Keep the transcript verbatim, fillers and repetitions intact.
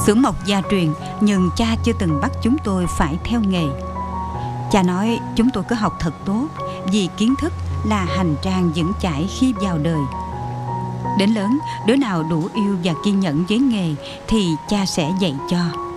Xưởng mộc gia truyền, nhưng cha chưa từng bắt chúng tôi phải theo nghề. Cha nói chúng tôi cứ học thật tốt, vì kiến thức là hành trang vững chãi khi vào đời. Đến lớn, đứa nào đủ yêu và kiên nhẫn với nghề thì cha sẽ dạy cho.